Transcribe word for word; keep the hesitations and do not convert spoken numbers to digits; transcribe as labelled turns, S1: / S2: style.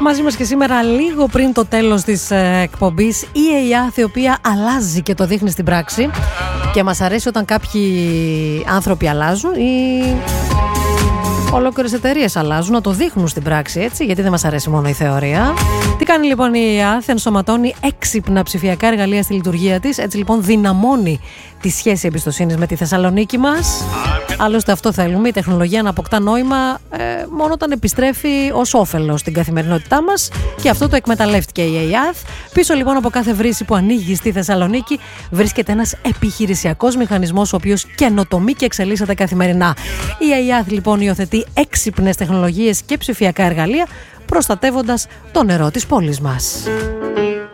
S1: Μαζί μας και σήμερα, λίγο πριν το τέλος της ε, εκπομπής, η ΕΙΑΘ, η οποία αλλάζει και το δείχνει στην πράξη. Και μας αρέσει όταν κάποιοι άνθρωποι αλλάζουν ή ολόκληρες εταιρείες αλλάζουν, να το δείχνουν στην πράξη, έτσι, γιατί δεν μας αρέσει μόνο η θεωρία. Τι κάνει λοιπόν η ΕΙΑΘ? Ενσωματώνει έξυπνα ψηφιακά εργαλεία στη λειτουργία της, έτσι λοιπόν δυναμώνει τη σχέση εμπιστοσύνης με τη Θεσσαλονίκη μας. Άλλωστε αυτό θέλουμε, η τεχνολογία να αποκτά νόημα ε, μόνο όταν επιστρέφει ως όφελος στην καθημερινότητά μας, και αυτό το εκμεταλλεύτηκε η ΕΙΑΘ. Πίσω λοιπόν από κάθε βρύση που ανοίγει στη Θεσσαλονίκη βρίσκεται ένας επιχειρησιακός μηχανισμός, ο οποίος καινοτομεί και εξελίσσεται καθημερινά. Η ΕΙΑΘ λοιπόν υιοθετεί έξυπνες τεχνολογίες και ψηφιακά εργαλεία, προστατεύοντας το νερό της πόλης μας.